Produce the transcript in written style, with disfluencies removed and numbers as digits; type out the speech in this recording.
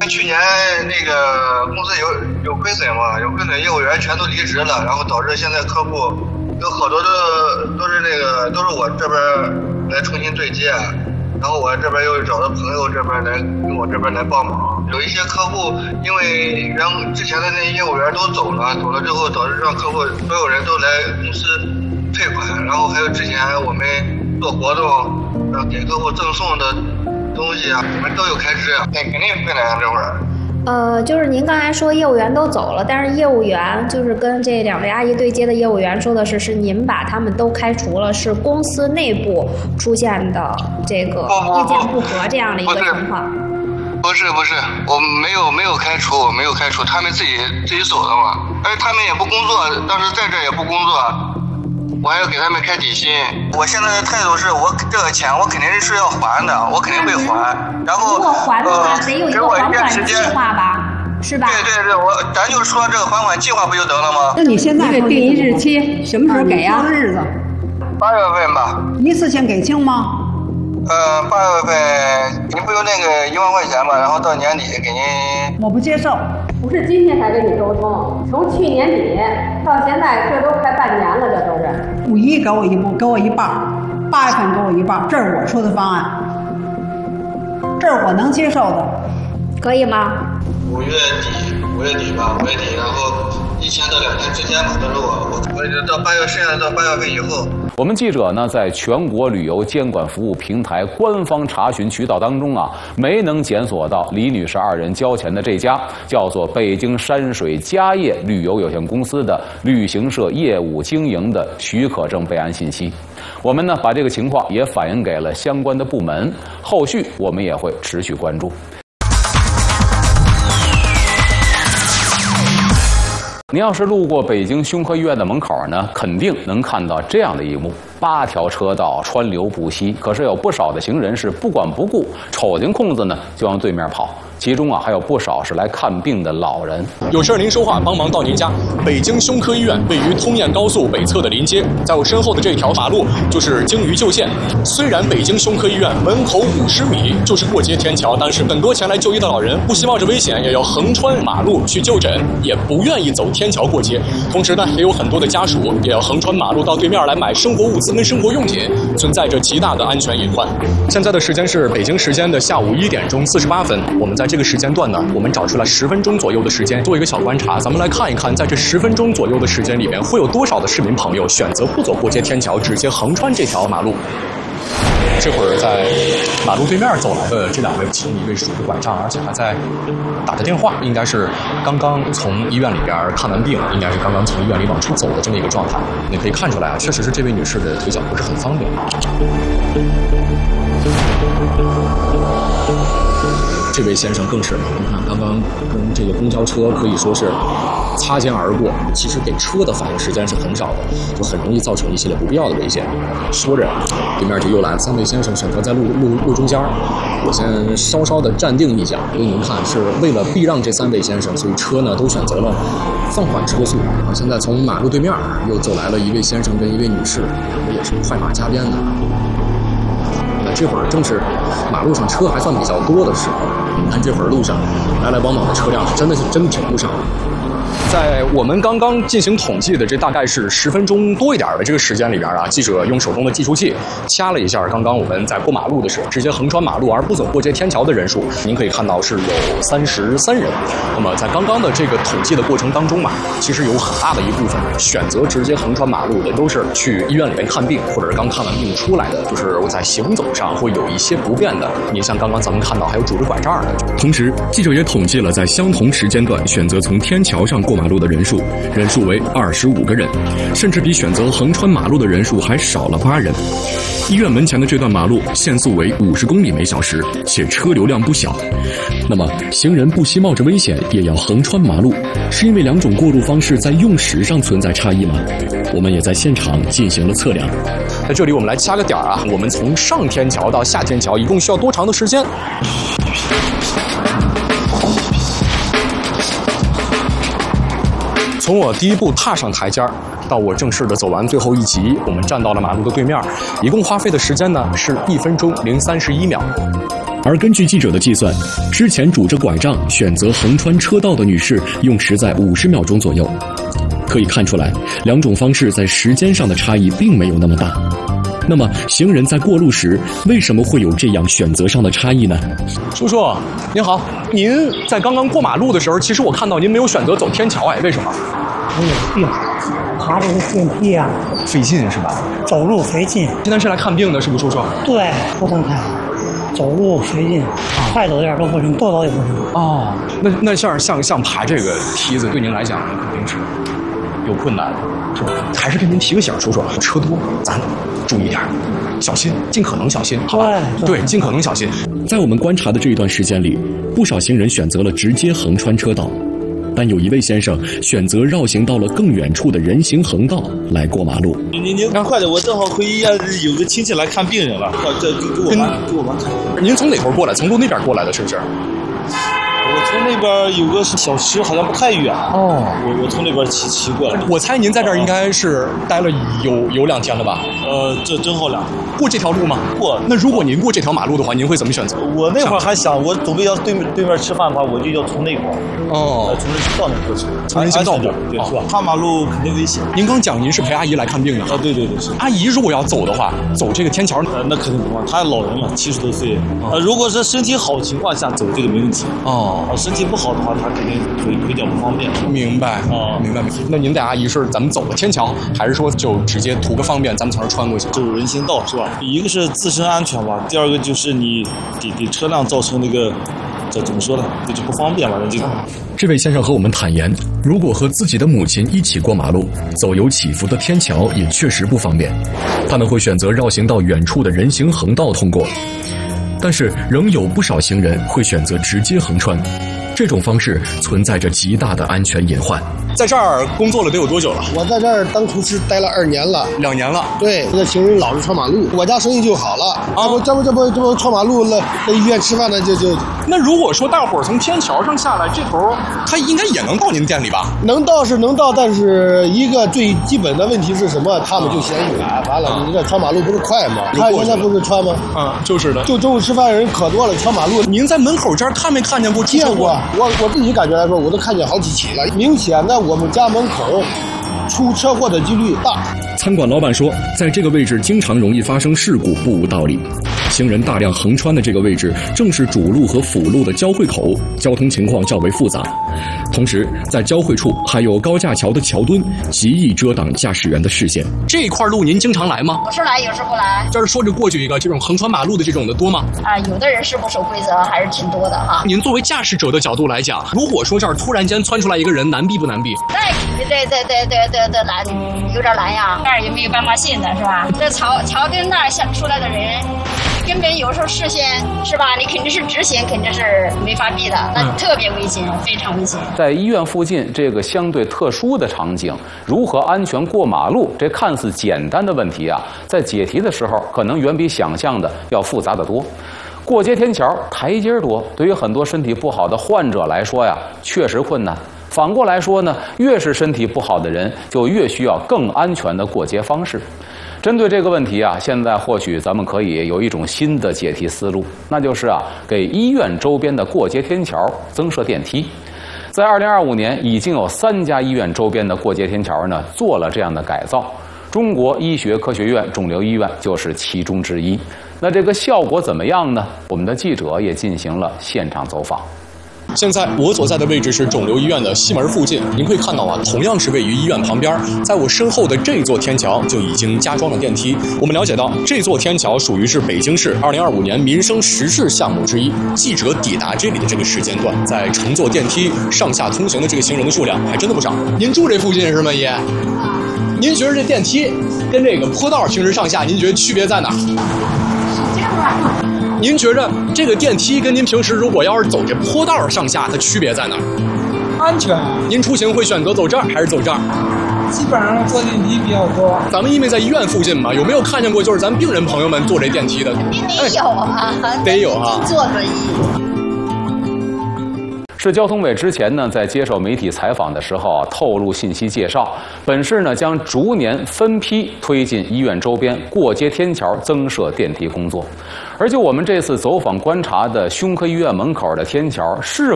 去年那个公司有亏损嘛，有亏损，业务员全都离职了，然后导致现在客户有好多都是我这边来重新对接，然后我这边又找到朋友这边来跟我这边来帮忙。有一些客户因为之前的那些业务员都走了之后，导致让客户所有人都来公司退款，然后还有之前我们做活动给客户赠送的东西啊，我们都有开支啊，那肯定困难啊这会儿。 就是您刚才说业务员都走了，但是业务员就是跟这2位阿姨对接的业务员说的是您把他们都开除了，是公司内部出现的这个意见不合这样的一个情况。 不是，我没有开除，他们自己走的嘛，而且他们也不工作，当时在这也不工作。我还要给他们开底薪。我现在的态度是我这个钱我肯定是要还的，我肯定会还。然后如果还的话，得有一个还款计划吧，是吧？ 对，咱就说这个还款计划不就得了吗？ 那你现在定一日期，什么时候给呀？日子 ？8月份吧。 一次性给清吗 ？8月份你不有那个1万块钱嘛，然后到年底给您。 我不接受。 不是今天才跟你沟通，从去年底到现在，这都快半年了，这都是。 5一给我一半，8月份给我一半，这是我出的方案，这是我能接受的， 可以吗 ？5月底吧，然后1天到2天之间吧，到时候我到剩下的到8月份以后。 我们记者呢，在全国旅游监管服务平台官方查询渠道当中啊，没能检索到李女士2人交钱的这家叫做北京山水家业旅游有限公司的旅行社业务经营的许可证备案信息。我们呢，把这个情况也反映给了相关的部门，后续我们也会持续关注。您要是路过北京胸科医院的门口呢，肯定能看到这样的一幕：8条车道川流不息，可是有不少的行人是不管不顾，瞅见空子呢就往对面跑。其中啊，还有不少是来看病的老人。 有事您说话，帮忙到您家。北京胸科医院位于通燕高速北侧的临街，在我身后的这条马路就是京渝旧线。虽然北京胸科医院门口50米就是过街天桥，但是很多前来就医的老人不惜冒着危险，也要横穿马路去就诊，也不愿意走天桥过街。同时呢，也有很多的家属也要横穿马路到对面来买生活物资跟生活用品，存在着极大的安全隐患。现在的时间是北京时间的下午1点48分，我们在这个时间段呢，我们找出了10分钟左右的时间做一个小观察，咱们来看一看，在这10分钟左右的时间里面，会有多少的市民朋友选择不走过街天桥，直接横穿这条马路。这会儿在马路对面走来的这2位，其中一位是拄着拐杖，而且还在打着电话，应该是刚刚从医院里边看完病，应该是刚刚从医院里往出走的这么一个状态。你可以看出来啊，确实是这位女士的腿脚不是很方便。这位先生更是，你看刚刚跟这个公交车可以说是擦肩而过，其实给车的反应时间是很少的，就很容易造成一系列不必要的危险。说着，对面就又来了，3位先生选择在路中间，我先稍稍的站定一下，因为您看是为了避让这3位先生，所以车呢都选择了放缓车速。现在从马路对面又走来了1位先生跟1位女士，也是快马加鞭的。这会儿正是马路上车还算比较多的时候，你看这会儿路上来往往的车辆真挺不少。在我们刚刚进行统计的这大概是10分钟多一点的这个时间里边啊，记者用手中的计数器掐了一下，刚刚我们在过马路的时候直接横穿马路而不走过街天桥的人数，您可以看到是有33人。那么在刚刚的这个统计的过程当中嘛，其实有很大的一部分选择直接横穿马路的都是去医院里面看病，或者是刚看完病出来的，就是我在行走上会有一些不便的。你像刚刚咱们看到还有拄着拐杖的。 同时，记者也统计了在相同时间段选择从天桥上过马路的人数为25个人，甚至比选择横穿马路的人数还少了8人。医院门前的这段马路限速为50公里每小时，且车流量不小。那么，行人不惜冒着危险也要横穿马路，是因为2种过路方式在用时上存在差异吗？我们也在现场进行了测量。 在这里我们来掐个点啊，我们从上天桥到下天桥一共需要多长的时间？从我第一步踏上台阶到我正式的走完最后一级，我们站到了马路的对面，一共花费的时间呢是1分钟031秒。 而根据记者的计算，之前拄着拐杖选择横穿车道的女士用时在50秒钟左右。可以看出来，两种方式在时间上的差异并没有那么大。那么，行人在过路时为什么会有这样选择上的差异呢？ 叔叔您好，您在刚刚过马路的时候，其实我看到您没有选择走天桥，哎，为什么？ 我有病，爬这个电梯啊， 费劲是吧？ 走路费劲。 今天是来看病的，是不是叔叔？ 对，不能看，走路费劲，快走点都不行，多走也不行。 哦，那像爬这个梯子，对您来讲肯定是有困难，是吧？还是跟您提个醒，叔叔，车多，咱注意点，小心，尽可能小心，好吧？对，尽可能小心。 在我们观察的这一段时间里，不少行人选择了直接横穿车道，但有一位先生选择绕行到了更远处的人行横道来过马路。 您快点，我正好回医院，有个亲戚来看病人了。这给我妈看。 您从哪头过来？从路那边过来的，是不是？ 我从那边有个小吃，好像不太远。哦，我从那边骑过来。 我猜您在这儿应该是待了有2天了吧？ 这正好2天。 过这条路吗？ 过。 那如果您过这条马路的话，您会怎么选择？ 我那会儿还想，我准备要对面吃饭的话，我就要从那块儿。 哦。 从人行道那过去。 从人行道过， 对，是吧？跨马路肯定危险。 您刚讲您是陪阿姨来看病的。 啊，对，是。 阿姨如果要走的话，走这个天桥， 那肯定不方便。她老人了，70多岁。如果是身体好情况下走这个没问题。哦。身体不好的话，他肯定腿比较不方便。 明白啊，明白。那您带阿姨是咱们走的天桥，还是说就直接图个方便，咱们从这穿过去？ 走人行道是吧？一个是自身安全吧，第二个就是你给车辆造成那个，这怎么说呢？这就不方便了，这个。 这位先生和我们坦言，如果和自己的母亲一起过马路，走有起伏的天桥也确实不方便，他们会选择绕行到远处的人行横道通过。但是仍有不少行人会选择直接横穿，这种方式存在着极大的安全隐患。 在这儿工作了得有多久了？ 我在这儿当厨师待了2年了。 2年了。 对，这行人老是穿马路，我家生意就好了。啊，这不穿马路了，在医院吃饭呢就。 那如果说大伙儿从天桥上下来，这头他应该也能到您店里吧？ 能到是能到，但是一个最基本的问题是什么？他们就嫌远，完了你这穿马路不是快吗？他现在不是穿吗？ 就是的。 就中午吃饭人可多了，穿马路。 您在门口这儿看没看见过？ 见过，我自己感觉来说，我都看见好几起了，明显的我们家门口出车祸的几率大。 餐馆老板说，在这个位置经常容易发生事故，不无道理。行人大量横穿的这个位置，正是主路和辅路的交汇口，交通情况较为复杂。同时，在交汇处还有高架桥的桥墩，极易遮挡驾驶员的视线。 这一块路您经常来吗？ 有时来，有时不来。 这儿说着过去一个这种横穿马路的这种的多吗？ 有的人是不守规则，还是挺多的哈。 您作为驾驶者的角度来讲，如果说这儿突然间窜出来一个人，难避不难避？ 对，难，有点难呀。那儿也没有斑马线的是吧？这桥墩那儿出来的人。根本有时候视线是吧？你肯定是直行，肯定是没法避的，那特别危险，非常危险。 在医院附近这个相对特殊的场景，如何安全过马路，这看似简单的问题啊，在解题的时候可能远比想象的要复杂得多。过街天桥台阶多，对于很多身体不好的患者来说呀，确实困难。反过来说呢，越是身体不好的人，就越需要更安全的过街方式。针对这个问题啊，现在或许咱们可以有一种新的解题思路，那就是给医院周边的过街天桥增设电梯。在2025年，已经有3家医院周边的过街天桥呢做了这样的改造，中国医学科学院肿瘤医院就是其中之一。那这个效果怎么样呢？我们的记者也进行了现场走访。 现在我所在的位置是肿瘤医院的西门附近，您可以看到同样是位于医院旁边，在我身后的这座天桥就已经加装了电梯。我们了解到，这座天桥属于是北京市2025年民生实事项目之一。记者抵达这里的这个时间段，在乘坐电梯上下通行的这个行人的数量还真的不少。您住这附近是吗，爷？您觉得这电梯跟这个坡道平时上下，您觉得区别在哪儿？您觉着这个电梯跟您平时如果要是走这坡道上下，它区别在哪儿？ 安全。 您出行会选择走这儿还是走这儿？ 基本上坐电梯比较多。 咱们因为在医院附近嘛，有没有看见过就是咱病人朋友们坐这电梯的？ 肯定得有啊， 得有啊。 坐轮椅。 市交通委之前呢，在接受媒体采访的时候透露信息介绍，本市呢将逐年分批推进医院周边过街天桥增设电梯工作。而就我们这次走访观察的胸科医院门口的天桥是